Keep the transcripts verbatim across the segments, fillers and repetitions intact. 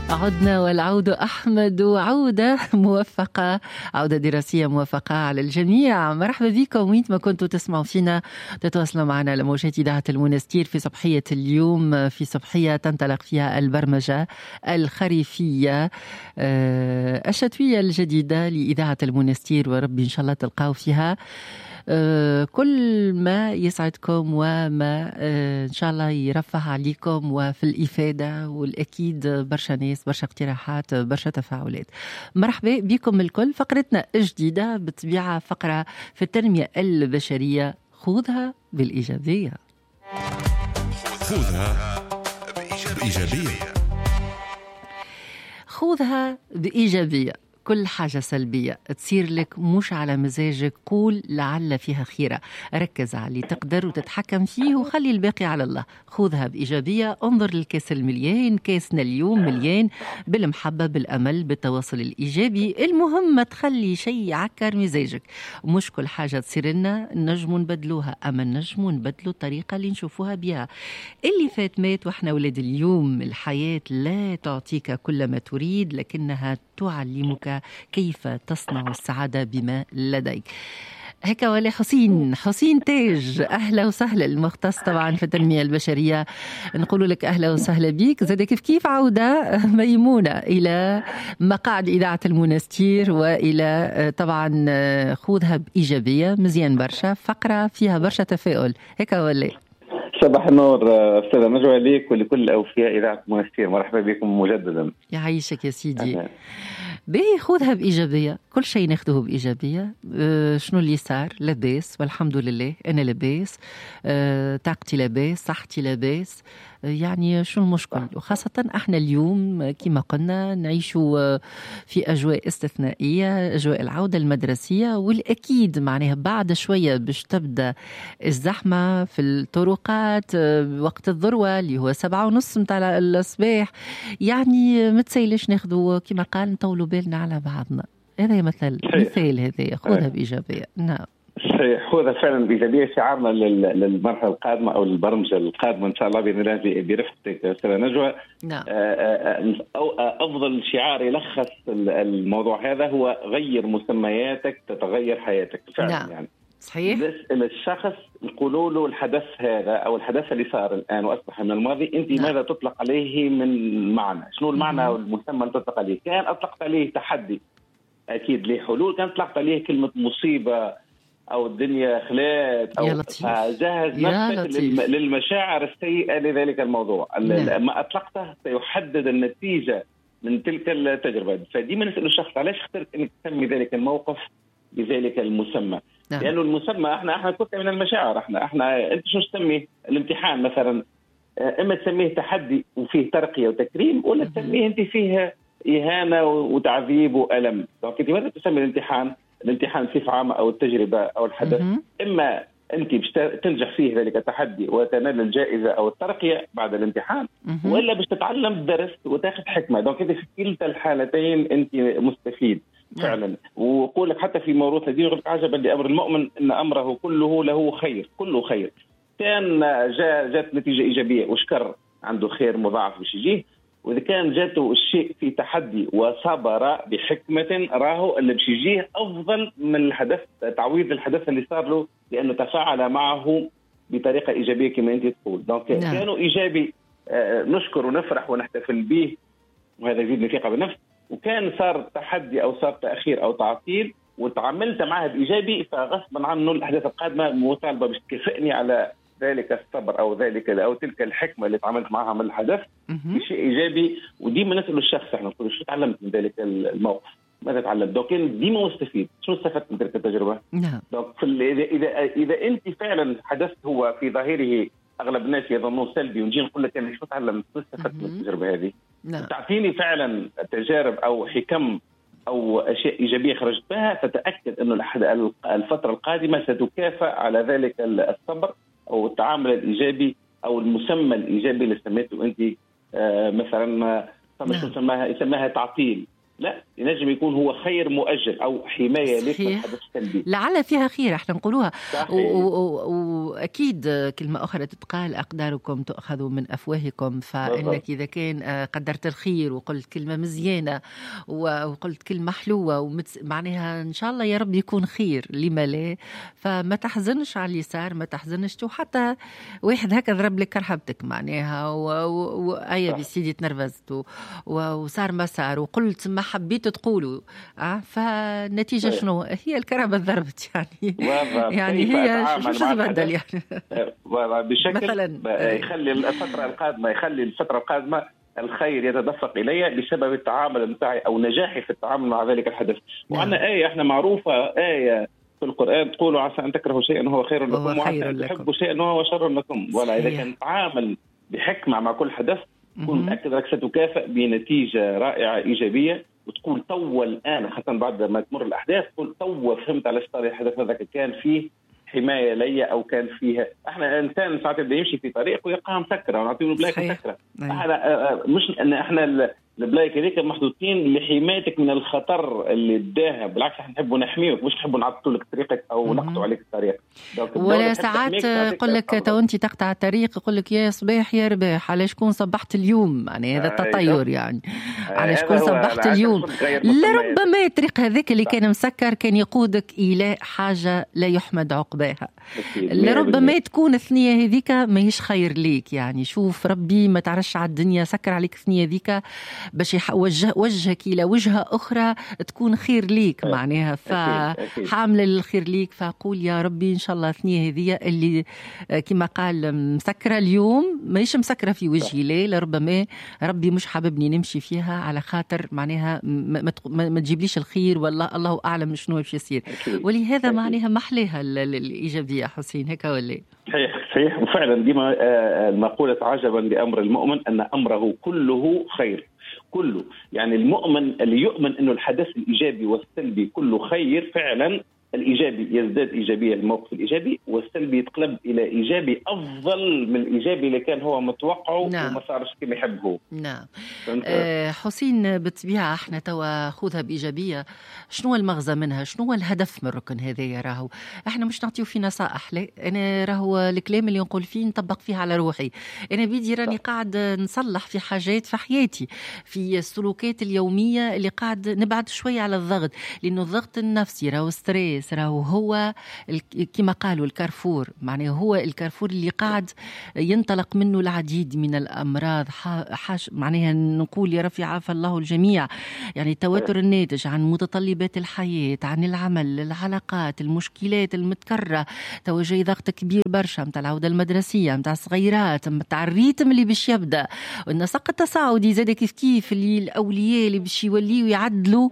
عدنا والعود أحمد، وعودة موفقة، عودة دراسية موفقة على الجميع. مرحبا بكم وين ما كنتوا تسمعوا فينا، تتواصلوا معنا لموجات إذاعة المنستير في صباحية اليوم، في صباحية تنطلق فيها البرمجة الخريفية الشتوية الجديدة لإذاعة المنستير، وربي إن شاء الله تلقاو فيها كل ما يسعدكم وما إن شاء الله يرفه عليكم وفي الإفادة، والأكيد برشا ناس، برشا اقتراحات، برشا تفاعلات. مرحبا بكم الكل. فقرتنا جديدة بالطبيعة، فقرة في التنمية البشرية، خذها بالإيجابية. خذها بإيجابية. خذها بإيجابية. كل حاجة سلبية تصير لك مش على مزاجك، قول لعل فيها خيرة، ركز على اللي تقدر وتتحكم فيه وخلي الباقي على الله. خذها بإيجابية. انظر للكاس المليان، كاسنا اليوم مليان بالمحبة، بالأمل، بالتواصل الإيجابي. المهم ما تخلي شيء يعكر مزاجك. مش كل حاجة تصير لنا نجم نبدلوها، أما نجم نبدلوا الطريقة اللي نشوفوها بها. اللي فات مات، وإحنا ولاد اليوم. الحياة لا تعطيك كل ما تريد، لكنها تعلمك كيف تصنع السعادة بما لديك. هيك ولا حسين حسين تاج، أهلا وسهلا، المختص طبعا في التنمية البشرية. نقول لك أهلا وسهلا بيك. زاد كيف كيف عودة ميمونة إلى مقاعد إذاعة المنستير، وإلى طبعا خذها بإيجابية. مزيان برشا، فقرة فيها برشا تفاؤل. هيك ولا؟ صباح النور أستاذة نجوى ليك ولكل أوفياء إذاعة المنستير، مرحبا بكم مجددا. يعيشك يا سيدي. باهي، خذها بإيجابية. كل شيء ناخده بإيجابية. أه شنو اللي صار؟ لاباس والحمد لله، أنا لاباس، أه طاقتي لاباس، صحتي لاباس، أه يعني شو المشكل؟ وخاصة احنا اليوم كما قلنا نعيشوا في أجواء استثنائية، أجواء العودة المدرسية، والأكيد معناها بعد شوية باش تبدأ الزحمة في الطرقات، أه وقت الذروة اللي هو سبعة ونص متاع الصباح. يعني متسيلش ناخدوا كما قال نطولوا بالنا على بعضنا. هذا مثل مثال، هذا خذها بإيجابية. نعم صحيح، خذها فعلا بإيجابية. شعارنا للمرحلة القادمة أو البرمجة القادمة إن شاء الله بإذن الله برفقتك أستاذة نجوى. نعم. أو أفضل شعار يلخص الموضوع هذا هو غير مسمياتك تتغير حياتك. فعلا نعم. يعني صحيح. نسأل الشخص نقولوا له الحدث هذا أو الحدث اللي صار الآن وأصبح من الماضي، أنت نعم. ماذا تطلق عليه من معنى؟ شنو المعنى أو المسمى اللي تطلق عليه؟ كان أطلقت عليه تحدي أكيد ليه حلول، كان أطلقت عليه كلمة مصيبة أو الدنيا خلات أو جهز نفسك للمشاعر السيئة لذلك الموضوع. نعم. ما أطلقته سيحدد النتيجة من تلك التجربة. فدي ما نسأل الشخص علاش اخترت أنك تسمي ذلك الموقف بذلك المسمى. نعم. لأنه المسمى احنا احنا كنت من المشاعر. احنا احنا انت شو تسميه الامتحان مثلا؟ اما تسميه تحدي وفيه ترقية وتكريم، ولا تسميه انت فيه إهانة وتعذيب وألم. دونك انت ماذا تسمي الامتحان؟ الامتحان صفة عامة او التجربة او الحدث. مم. اما انت باش تنجح فيه ذلك التحدي وتنال الجائزة او الترقية بعد الامتحان، مم. ولا باش تتعلم الدرس وتاخذ حكمة. دونك انت في كلتا الحالتين انت مستفيد فعلا. وقول لك حتى في موروث الدين يقول عجبا لأمر المؤمن إن أمره كله له خير، كله خير. كان جاء جات نتيجة إيجابية وشكر عنده خير مضاعف باش يجيه، وإذا كان جاته الشيء في تحدي وصبر بحكمة راهو اللي باش يجيه أفضل من الحدث، تعويض الحدث اللي صار له لأنه تفاعل معه بطريقة إيجابية كما أنت تقول. دونك نعم. كانوا إيجابي، آه نشكر ونفرح ونحتفل به، وهذا يزيدني ثقة بالنفس. وكان صار تحدي أو صار تأخير أو تعطيل وتعاملت معها بإيجابي، فغصبا عنه الأحداث القادمة مطالبة باش تكافئني على ذلك الصبر أو ذلك أو تلك الحكمة اللي تعاملت معها من الحدث بشيء إيجابي. وديما نسأل الشخص احنا نقول شو تعلمت من ذلك الموقف؟ ماذا تعلمت؟ دوك ديما مستفيد، شو استفدت من تلك التجربة؟ نعم. دوك إذا إذا إذا أنت فعلا حدث هو في ظاهره أغلب الناس يظنون سلبي، ونجي نقول لك أنا شو تعلمت؟ شو استفدت من التجربة هذه؟ نعم. تعطيني فعلا تجارب أو حكم أو أشياء إيجابية خرجت بها، فتأكد أنه الفترة القادمة ستكافئ على ذلك الصبر أو التعامل الإيجابي أو المسمى الإيجابي اللي سميته أنت. آه مثلا ما سماها يسماها تعطيل، لا ينجم يكون هو خير مؤجل او حمايه لك من الحدث السلبي. لعل فيها خير احنا نقولوها. واكيد كلمه اخرى تتقال: اقداركم تؤخذ من افواهكم. فانك اذا كان قدرت الخير وقلت كلمه مزيانه وقلت كلمه حلوه ومتس... معناها ان شاء الله يا رب يكون خير، لما لا؟ فما تحزنش على اللي صار، ما تحزنش. وحتى واحد هكا ضرب لك كرهبتك معناها وايا بسيدي تنرفزت وصار ما صار وقلت ما حبيت تقولوا اه فالنتيجه شنو هي؟ الكرهبه ضربت يعني. يعني هي شو تبدل يعني بشكل مثلا يخلي الفتره القادمه يخلي الفتره القادمه الخير يتدفق الي بسبب التعامل بتاعي او نجاحي في التعامل مع ذلك الحدث. وعندنا ايه احنا معروفه ايه في القرآن تقول: عسى أن تكرهوا شيئا هو خير لكم وعسى أن تحبوا شيئا هو شر لكم. ولا إذا كان تعامل بحكمة مع كل حدث كن متأكد أنك ستكافئ بنتيجة رائعة إيجابية، وتقول توا الآن خاصة بعد ما تمر الأحداث تقول توا فهمت على صار الحدث هذا كان فيه حماية لي أو كان فيها. احنا إنسان ساعات بده يمشي في طريق ويقع مسكرة ونعطيه بلايك مسكرة. احنا مش أن احنا البلايك هذيك محطوطين لحمايتك من الخطر اللي بداها، بالعكس احنا نحبوا نحميوك مش نحبوا نعطوا لك طريقك او نقطعوا عليك الطريق. ولا ساعات يقول لك تو انت تقطع الطريق يقول لك يا صباح يا رباح على شكون صبحت اليوم، يعني هذا التطير يعني على شكون صبحت اليوم. لربما الطريق هذاك اللي كان مسكر كان يقودك الى حاجه لا يحمد عقباها. لربما تكون الثنيه هذيك ماهيش خير ليك، يعني شوف ربي ما تعرفش على الدنيا سكر عليك الثنيه هذيك باش يوجه وجهك إلى وجهة أخرى تكون خير ليك معناها. فحاملة للخير ليك، فأقول يا ربي إن شاء الله الثنية هذه اللي كما قال مسكرة اليوم ماهيش مسكرة في وجهي، ليه لربما ربي مش حاببني نمشي فيها على خاطر معناها ما, ما, ما تجيبليش الخير، والله الله أعلم شنو باش يصير. ولهذا معناها محلها الإيجابية حسين هكا ولا؟ صحيح صحيح. وفعلا ديما المقولة عجبا لأمر المؤمن أن أمره كله خير كله. يعني المؤمن اللي يؤمن أنه الحدث الإيجابي والسلبي كله خير، فعلا الإيجابي يزداد إيجابية الموقف الإيجابي، والسلبي يتقلب إلى إيجابي أفضل من الإيجابي اللي كان هو متوقعه. نعم. وما صارش كما يحبه. نعم. أه حسين بالطبيعة احنا توا خذها بإيجابية. شنو المغزى منها؟ شنو الهدف من الركن هذا يا راهو؟ احنا مش نعطيه في نصائح، لا أنا راهو الكلام اللي نقول فيه نطبق فيه على روحي. أنا بيدي راني قاعد نصلح في حاجات في حياتي، في السلوكات اليومية اللي قاعد نبعد شوية على الضغط، لأنه الضغط النفسي راهو ستريس راهو هو كما قالوا الكارفور، معناه هو الكارفور اللي قاعد ينطلق منه العديد من الأمراض. حاش معناها نقول يا رفي عافى الله الجميع، يعني التوتر الناتج عن متطلبات الحياة، عن العمل، العلاقات، المشكلات المتكررة. توجه ضغط كبير برشا متاع العودة المدرسية، متاع الصغيرات، متاع الريتم اللي باش يبدأ، والنسق التصاعدي زاد كيف كيف اللي الأولياء اللي باش يوليوا يعدلوا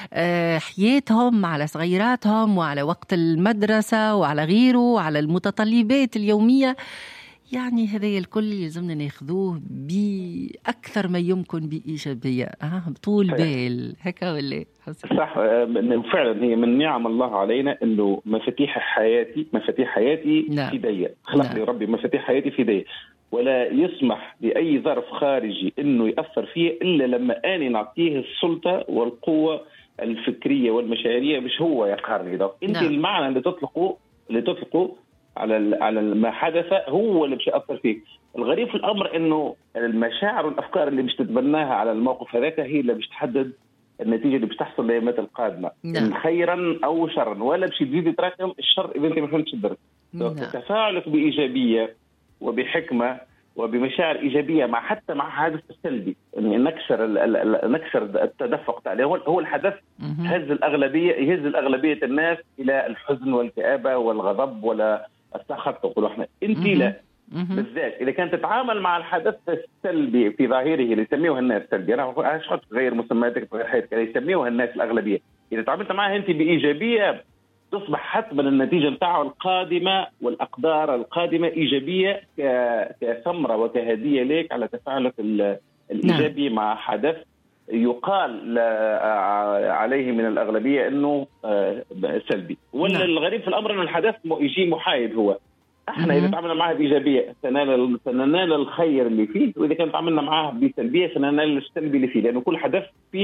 حياتهم على صغيراتهم وعلى وقت المدرسة وعلى غيره وعلى المتطلبات اليومية. يعني هذا الكل يلزمنا ناخذوه بأكثر ما يمكن بإيجابية، أه بطول بال هكا ولا؟ صح فعلا. هي من نعم الله علينا إنه مفاتيح حياتي مفاتيح حياتي نعم. في يدي. خلق نعم. لي ربي مفاتيح حياتي في يدي، ولا يسمح بأي ظرف خارجي إنه يأثر فيه إلا لما أنا نعطيه السلطة والقوة الفكرية والمشاعرية مش هو يقهرني. ده انت نعم. المعنى اللي تطلقه اللي تطلقه على على ما حدث هو اللي مش يأثر فيك. الغريب في الأمر إنه المشاعر والأفكار اللي مش تتبناها على الموقف هذاك هي اللي مش تحدد النتيجة اللي مش تحصل ليومات القادمة نعم. خيرا أو شرا، ولا مش تزيد تراكم الشر إذا أنت ما فهمتش الدرس. نعم. تفاعلك بإيجابية وبحكمة وبمشاعر إيجابية مع حتى مع حادث السلبي، يعني نكسر نكسر التدفق تاعه. هو الحدث هز الأغلبية يهز الأغلبية الناس إلى الحزن والكآبة والغضب ولا السخط. تقولوا إحنا أنت لا بالذات إذا كانت تتعامل مع الحدث السلبي في ظاهره اللي يسميوه الناس سلبي، أنا أشخص غير مسمياتك غير حياتك اللي يسميوها الناس الأغلبية، إذا تعاملت معها أنت بإيجابية تصبح حتما النتيجة نتاعه القادمة والأقدار القادمة إيجابية كثمرة وكهدية لك على تفاعلك الإيجابي نعم. مع حدث يقال عليه من الأغلبية أنه سلبي. ولا نعم. الغريب في الأمر أن الحدث يجي محايد. هو احنا إذا تعاملنا معها بإيجابية سننال سننال الخير اللي فيه، وإذا كان تعاملنا معها بسلبية سننال السلبي اللي فيه، لأنه كل حدث فيه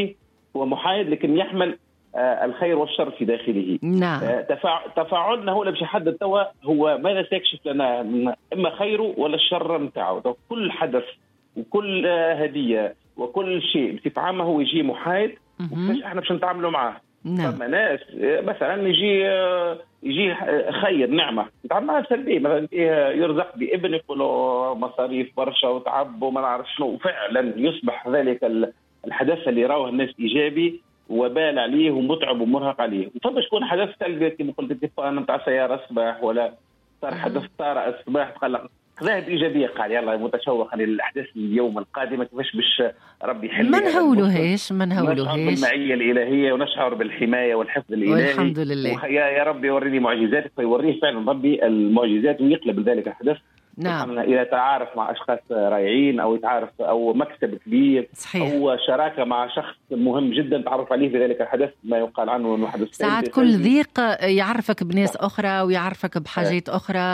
هو محايد لكن يحمل آه الخير والشر في داخله. نعم. آه تفاع... تفاعلنا هو اللي باش يحدد توا هو ماذا سيكشف لنا من اما خيره ولا الشر نتاعو. كل حدث وكل آه هديه وكل شيء بصفه عامه هو يجي محايد، وكيفاش احنا باش نتعاملوا معاه. نعم. فما ناس مثلا يجي يجي خير نعمه نتعامل معها سلبيه، مثلا يرزق بابن يقولوا مصاريف برشا وتعب وما نعرف شنو، وفعلا يصبح ذلك الحدث اللي راوه الناس ايجابي وبال عليه ومتعب ومرهق عليه. وفما شكون حدث سلبي كما قلت الطيفان نتاع سياره الصباح ولا صار حدث طارئ الصباح تقلق ذهب إيجابية قال يلا متشوقا للأحداث اليوم القادمة كيفاش باش ربي يحل. ما نهولوهاش ما نهولوهاش نشعر بالمعية الإلهية ونشعر بالحماية والحفظ الإلهي والحمد لله. يا يا ربي وريني معجزاتك، فيوريه فعلا ربي المعجزات ويقلب ذلك الحدث. نعم. إذا تعارف مع أشخاص رائعين أو يتعارف أو مكسب كبير. صحيح. أو شراكة مع شخص مهم جدا تعرف عليه في ذلك الحدث، ما يقال عنه أنه حدث ساعات كل ضيق يعرفك بناس أخرى ويعرفك بحاجات أخرى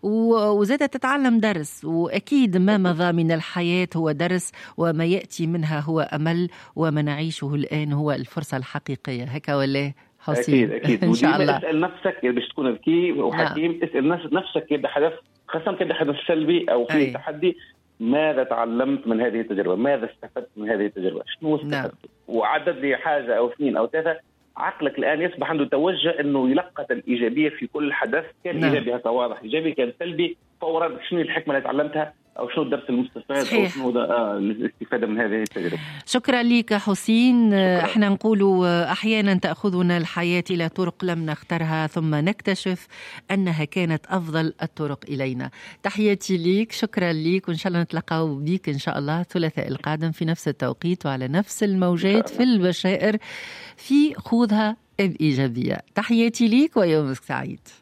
وزادة تتعلم درس. وأكيد ما مضى من الحياة هو درس، وما يأتي منها هو أمل، وما نعيشه الآن هو الفرصة الحقيقية. هكا ولا حسين؟ أكيد أكيد. إن شاء الله. اسأل نفسك باش تكون ذكي وحكيم. نعم. اسأل نفسك كيف حدث، خاصة كده حدث سلبي أو في أي. تحدي، ماذا تعلمت من هذه التجربة؟ ماذا استفدت من هذه التجربة؟ شنو استفدت؟ نعم. وعدد لي حاجة أو اثنين أو ثلاثة، عقلك الآن يصبح عنده توجه أنه يلقط الإيجابية في كل حدث. كان نعم. إيجابي هذا واضح، إيجابي كان سلبي، فورا شنو الحكمة اللي تعلمتها أو شنو الدرس المستفاد أو شنو آه الاستفادة من هذه التجربة. شكرا لك حسين. شكرا. احنا نقول أحيانا تأخذنا الحياة إلى طرق لم نختارها ثم نكتشف أنها كانت أفضل الطرق إلينا. تحياتي ليك، شكرا ليك، وإن شاء الله نتلقاو بيك إن شاء الله الثلاثاء القادم في نفس التوقيت وعلى نفس الموجات في البشائر في خوذها بإيجابية. تحياتي ليك ويومك سعيد.